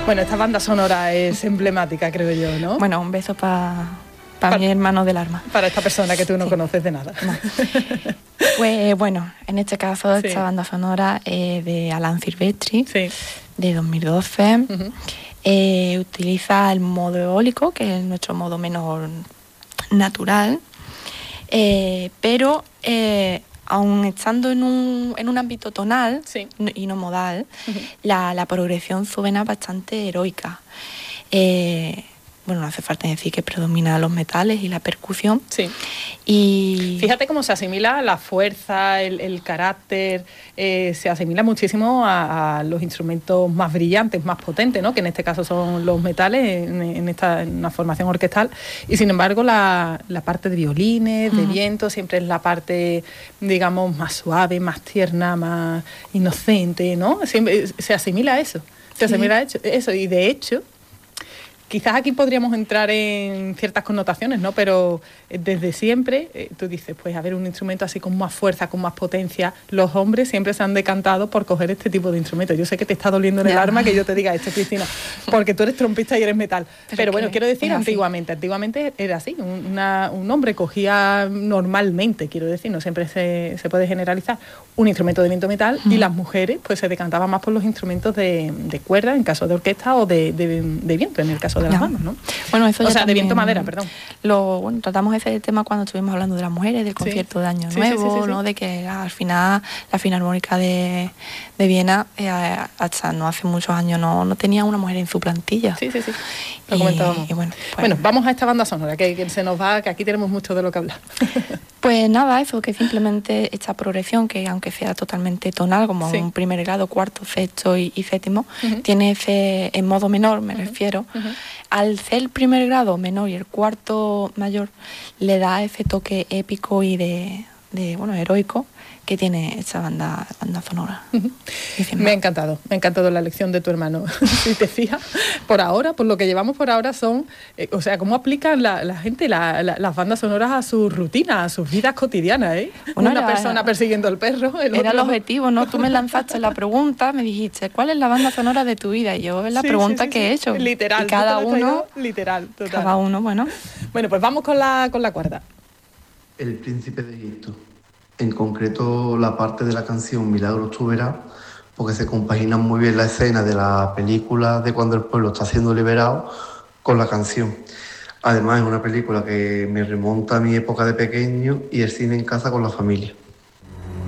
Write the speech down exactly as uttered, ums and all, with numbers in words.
Bueno, esta banda sonora es emblemática, creo yo, ¿no? Bueno, un beso para pa pa mi hermano del alma. Para esta persona que tú no sí. conoces de nada. No. Pues bueno, en este caso, sí. esta banda sonora es de Alan Silvestri, sí. de dos mil doce. Uh-huh. Eh, utiliza el modo eólico, que es nuestro modo menos natural, eh, pero eh, aun estando en un, en un ámbito tonal sí. y no modal, uh-huh. la, la progresión suena bastante heroica. Eh, bueno, no hace falta decir que predomina los metales y la percusión. Sí. Y fíjate cómo se asimila la fuerza, el, el carácter, eh, se asimila muchísimo a, a los instrumentos más brillantes, más potentes, ¿no? Que en este caso son los metales, en, en esta en una formación orquestal. Y sin embargo, la, la parte de violines, de uh-huh. viento, siempre es la parte, digamos, más suave, más tierna, más inocente, ¿no? Siempre se asimila a eso. Se sí. asimila a eso. Y de hecho, quizás aquí podríamos entrar en ciertas connotaciones, ¿no? Pero desde siempre, eh, tú dices, pues a ver, un instrumento así con más fuerza, con más potencia, los hombres siempre se han decantado por coger este tipo de instrumentos. Yo sé que te está doliendo en ya. el alma que yo te diga esto, Cristina, porque tú eres trompista y eres metal. Pero, Pero bueno, quiero decir, antiguamente, antiguamente era así, una, un hombre cogía normalmente, quiero decir, no siempre se, se puede generalizar, un instrumento de viento metal uh-huh. y las mujeres pues se decantaban más por los instrumentos de, de cuerda, en caso de orquesta, o de, de, de viento, en el caso de las manos, ¿no? Bueno, eso o ya sea, también, de viento madera, perdón. Lo, bueno, tratamos ese tema cuando estuvimos hablando de las mujeres, del concierto sí. de Año sí, Nuevo, sí, sí, sí, ¿no? Sí. De que al final la Filarmónica de, de Viena, eh, hasta no hace muchos años, no, no tenía una mujer en su plantilla. Sí, sí, sí. Lo comentábamos. Y, y bueno, pues, bueno, vamos a esta banda sonora, que, que se nos va, que aquí tenemos mucho de lo que hablar. Pues nada, eso, que simplemente esta progresión, que aunque sea totalmente tonal, como sí. un primer grado, cuarto, sexto y, y séptimo, uh-huh. tiene ese, en modo menor, me uh-huh. refiero, uh-huh. al ser el primer grado menor y el cuarto mayor, le da ese toque épico y de, de bueno, heroico que tiene esta banda, banda sonora. Uh-huh. Me ha encantado, me ha encantado la lección de tu hermano. Si te fijas, por ahora, por lo que llevamos por ahora son, eh, o sea, cómo aplican la, la gente la, la, las bandas sonoras a sus rutinas, a sus vidas cotidianas, ¿eh? Bueno, Una era, persona persiguiendo al perro. El era otro... el objetivo, ¿no? Tú me lanzaste la pregunta, me dijiste, ¿cuál es la banda sonora de tu vida? Y yo es la sí, pregunta sí, sí, que sí. he hecho. Literal. Y cada uno, literal, total. Cada uno, bueno. Bueno, pues vamos con la, con la cuarta. El Príncipe de Egipto. En concreto, la parte de la canción Milagros tú verás, porque se compagina muy bien la escena de la película de cuando el pueblo está siendo liberado con la canción. Además, es una película que me remonta a mi época de pequeño y el cine en casa con la familia.